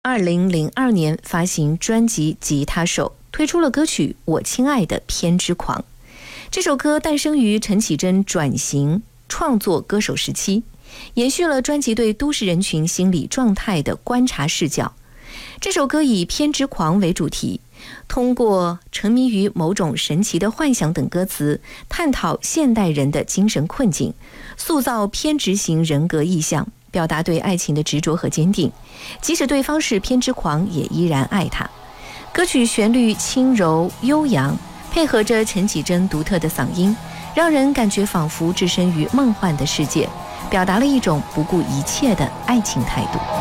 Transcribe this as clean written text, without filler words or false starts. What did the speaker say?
2002年发行专辑《吉他手》，推出了歌曲《我亲爱的偏执狂》。这首歌诞生于陈绮贞转型创作歌手时期，延续了专辑对都市人群心理状态的观察视角。这首歌以偏执狂为主题，通过沉迷于某种神奇的幻想等歌词，探讨现代人的精神困境，塑造偏执型人格意象，表达对爱情的执着和坚定，即使对方是偏执狂，也依然爱他。歌曲旋律轻柔悠扬，配合着陈绮贞独特的嗓音，让人感觉仿佛置身于梦幻的世界，表达了一种不顾一切的爱情态度。